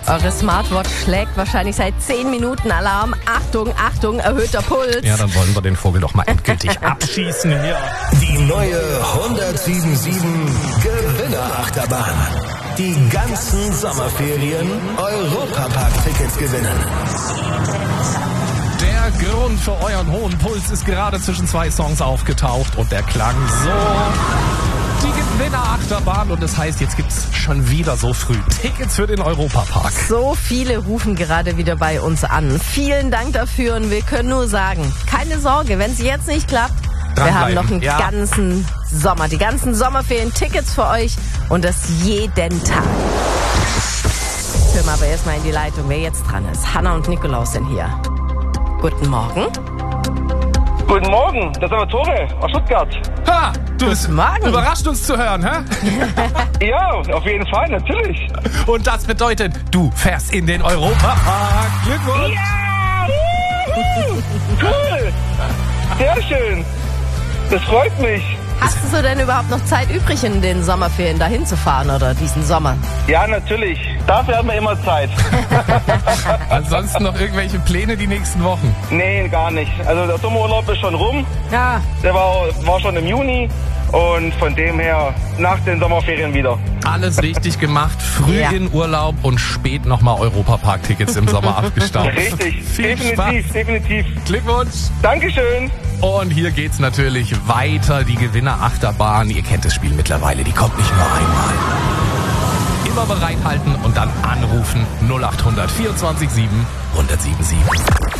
Eure Smartwatch schlägt wahrscheinlich seit 10 Minuten Alarm. Achtung, Achtung, erhöhter Puls. Ja, dann wollen wir den Vogel doch mal endgültig abschießen hier. Die neue 107.7 Gewinnerachterbahn. Die ganzen Sommerferien Europapark-Tickets gewinnen. Der Grund für euren hohen Puls ist gerade zwischen 2 Songs aufgetaucht und der klang so. Die Gewinnerachterbahn und das heißt, jetzt gibt's schon wieder so früh Tickets für den Europapark. So viele rufen gerade wieder bei uns an. Vielen Dank dafür und wir können nur sagen, keine Sorge, wenn es jetzt nicht klappt, wir haben noch einen ganzen Sommer, die ganzen Sommerferien Tickets für euch und das jeden Tag. Hören wir aber erstmal in die Leitung, wer jetzt dran ist. Hanna und Nikolaus sind hier. Guten Morgen. Guten Morgen, das ist aber Tore aus Stuttgart. Ha, du bist Morgen. überrascht uns zu hören, hä? Ja, auf jeden Fall, natürlich. Und das bedeutet, du fährst in den Europapark. Glückwunsch! Ja! Cool! Sehr schön. Das freut mich. Hast du denn überhaupt noch Zeit übrig, in den Sommerferien dahin zu fahren oder diesen Sommer? Ja, natürlich. Dafür haben wir immer Zeit. Ansonsten noch irgendwelche Pläne die nächsten Wochen? Nee, gar nicht. Also der Sommerurlaub ist schon rum. Ja. Der war schon im Juni. Und von dem her nach den Sommerferien wieder. Alles richtig gemacht, früh Ja. in Urlaub und spät nochmal Europapark-Tickets im Sommer abgestaubt. Richtig, Viel definitiv, Spaß. definitiv. Glückwunsch! Dankeschön. Und hier geht's natürlich weiter, die Gewinnerachterbahn. Ihr kennt das Spiel mittlerweile, die kommt nicht nur einmal. Immer bereithalten und dann anrufen 0800 24 7 1077.